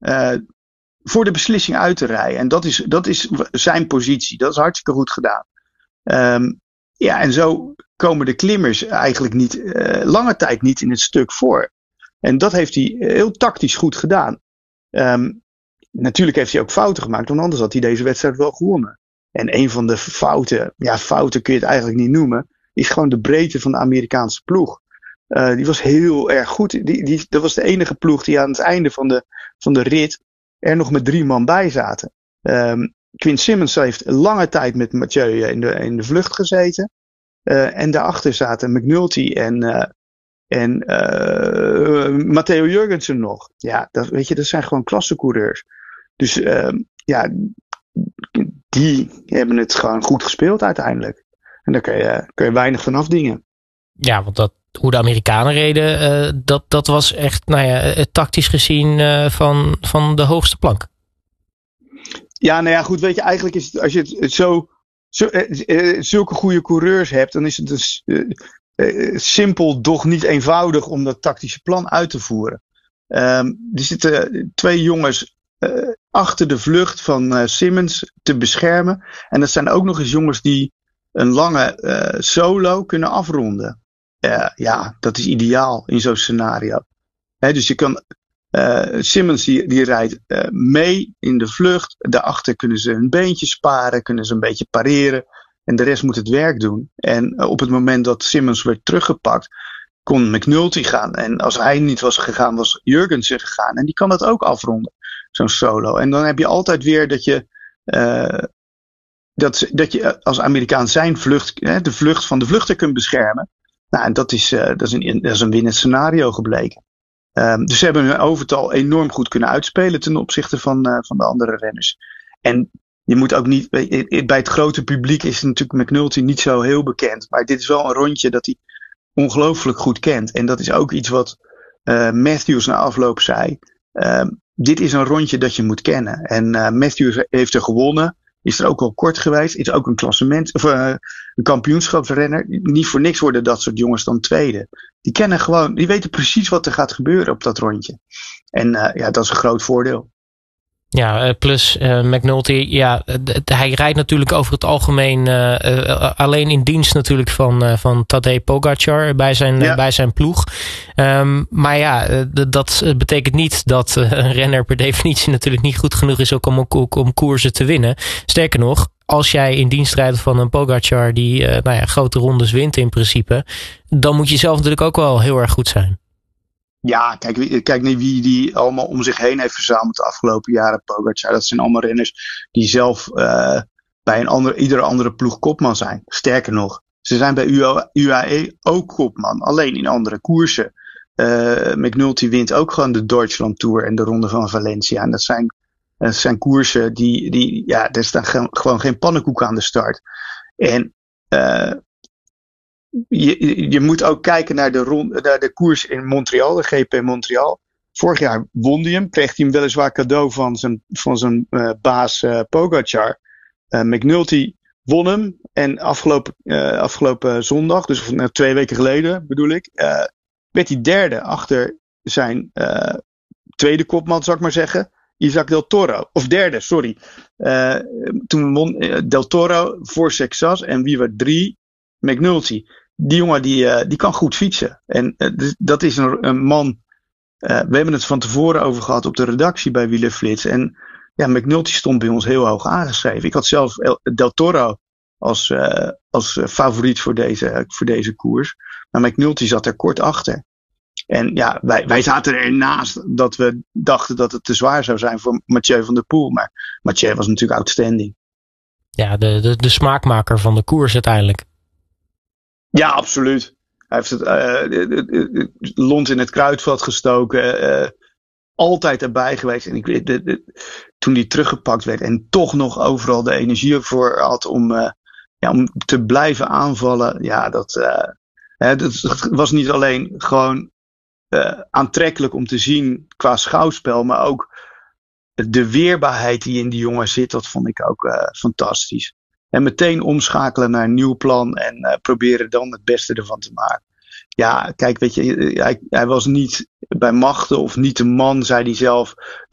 voor de beslissing uit te rijden. En dat is zijn positie. Dat is hartstikke goed gedaan. En zo komen de klimmers eigenlijk niet lange tijd niet in het stuk voor. En dat heeft hij heel tactisch goed gedaan. Natuurlijk heeft hij ook fouten gemaakt, want anders had hij deze wedstrijd wel gewonnen. En een van de fouten kun je het eigenlijk niet noemen, is gewoon de breedte van de Amerikaanse ploeg. Die was heel erg goed. Dat was de enige ploeg die aan het einde van de rit er nog met 3 man bij zaten. Quinn Simmons heeft lange tijd met Mathieu in de vlucht gezeten. En daarachter zaten McNulty en Matteo Jurgensen nog. Ja, dat zijn gewoon klassecoureurs. Dus die hebben het gewoon goed gespeeld uiteindelijk. En daar kun je weinig van afdingen. Ja, want hoe de Amerikanen reden, dat was echt, tactisch gezien van de hoogste plank. Ja, goed, weet je, eigenlijk is het, als je het zulke goede coureurs hebt, dan is het simpel, doch niet eenvoudig om dat tactische plan uit te voeren. Er zitten 2 jongens achter de vlucht van Simmons te beschermen. En dat zijn ook nog eens jongens die een lange solo kunnen afronden. Dat is ideaal in zo'n scenario. Dus je kan Simmons die rijdt mee in de vlucht. Daarachter kunnen ze hun beentjes sparen, kunnen ze een beetje pareren. En de rest moet het werk doen. En op het moment dat Simmons werd teruggepakt, kon McNulty gaan. En als hij niet was gegaan, was Jurgensen gegaan. En die kan dat ook afronden, zo'n solo. En dan heb je altijd weer dat je als Amerikaan zijn vlucht, de vlucht van de vluchter kunt beschermen. Nou, en dat is een winnend scenario gebleken. Dus ze hebben hun overtal enorm goed kunnen uitspelen ten opzichte van de andere renners. En je moet ook niet, bij het grote publiek is natuurlijk McNulty niet zo heel bekend. Maar dit is wel een rondje dat hij ongelooflijk goed kent. En dat is ook iets wat Matthews na afloop zei. Dit is een rondje dat je moet kennen. En Matthews heeft er gewonnen. Is er ook wel kort geweest. Is ook een klassement, of een kampioenschapsrenner. Niet voor niks worden dat soort jongens dan tweede. Die weten precies wat er gaat gebeuren op dat rondje. En dat is een groot voordeel. Ja, plus McNulty, hij rijdt natuurlijk over het algemeen alleen in dienst natuurlijk van Tadej Pogacar bij zijn ploeg. Maar dat betekent niet dat een renner per definitie natuurlijk niet goed genoeg is ook om koersen te winnen. Sterker nog, als jij in dienst rijdt van een Pogacar die grote rondes wint in principe, dan moet je zelf natuurlijk ook wel heel erg goed zijn. Ja, kijk naar wie die allemaal om zich heen heeft verzameld de afgelopen jaren. Pogacar, dat zijn allemaal renners die zelf bij iedere andere ploeg kopman zijn. Sterker nog, ze zijn bij UAE ook kopman, alleen in andere koersen. McNulty wint ook gewoon de Deutschland Tour en de Ronde van Valencia. En dat zijn koersen er staan gewoon geen pannenkoeken aan de start. En je moet ook kijken naar de koers in Montreal, de GP Montreal. Vorig jaar won hij hem, kreeg hij hem weliswaar cadeau van zijn baas Pogacar. McNulty won hem en afgelopen zondag, dus 2 weken geleden bedoel ik, werd hij derde achter zijn tweede kopman, zou ik maar zeggen, Isaac Del Toro. Of derde, sorry. Toen won Del Toro voor Sexas en wie werd 3? McNulty. Die jongen die kan goed fietsen. En dat is een man. We hebben het van tevoren over gehad op de redactie bij Wielerflits. En McNulty stond bij ons heel hoog aangeschreven. Ik had zelf Del Toro als favoriet voor deze koers. Maar McNulty zat er kort achter. En wij zaten ernaast dat we dachten dat het te zwaar zou zijn voor Mathieu van der Poel. Maar Mathieu was natuurlijk outstanding. Ja, de smaakmaker van de koers uiteindelijk. Ja, absoluut. Hij heeft het lont in het kruidvat gestoken. Altijd erbij geweest. En toen hij teruggepakt werd en toch nog overal de energie ervoor had om te blijven aanvallen. Ja, dat was niet alleen gewoon aantrekkelijk om te zien qua schouwspel, maar ook de weerbaarheid die in die jongen zit, dat vond ik ook fantastisch. En meteen omschakelen naar een nieuw plan en proberen dan het beste ervan te maken. Ja, kijk, weet je, hij was niet bij machten of niet de man, zei hij zelf,